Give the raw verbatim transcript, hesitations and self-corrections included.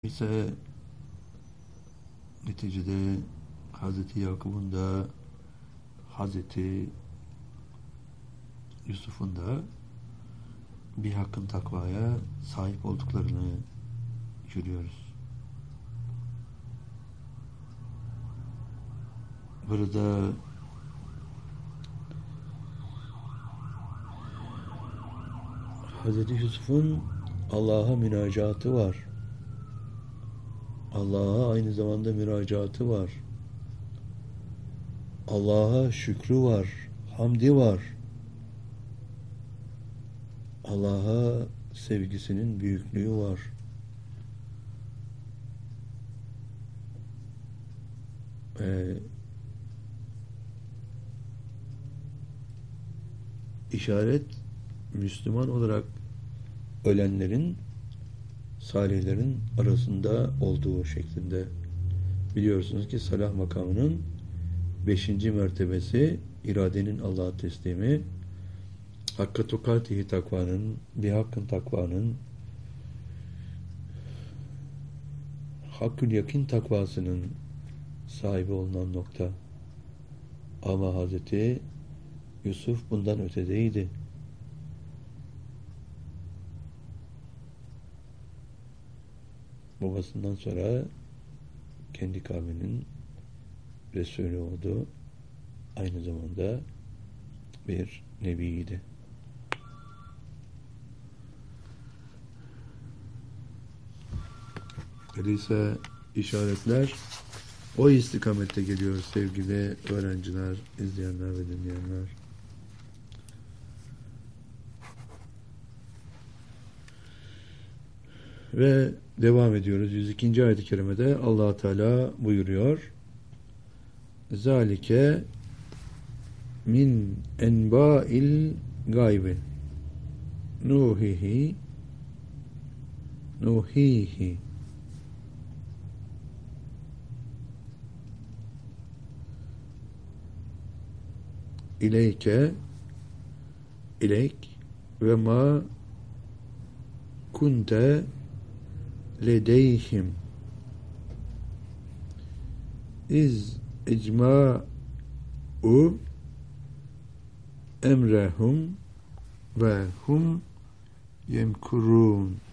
ise neticede Hazreti Yakup'un da Hazreti Yusuf'un da bir hakkın takvaya sahip olduklarını görüyoruz. Burada Hazreti Yusuf'un Allah'a münacatı var. Allah'a aynı zamanda müracaatı var. Allah'a şükrü var, hamdi var. Allah'a sevgisinin büyüklüğü var. Ee, işaret Müslüman olarak ölenlerin, salihlerin arasında olduğu şeklinde. Biliyorsunuz ki salah makamının beşinci mertebesi iradenin Allah'a teslimi, hakka tukatihi takvanın, bir hakkın takvanın, hakkül yakin takvasının sahibi olunan nokta. Ama Hazreti Yusuf bundan ötedeydi. Babasından sonra kendi kavminin Resulü oldu. Aynı zamanda bir nebiydi. Öyleyse işaretler o istikamette geliyor sevgili öğrenciler, izleyenler ve dinleyenler. Ve devam ediyoruz. yüz ikinci ayet-i kerimede Allah Teala buyuruyor. Zalike min enba'il gaybi nuhihi nuhihi ileyke ileyk ve ma kunte ledeyhim iz icma'u emrehum ve hum yemkurun.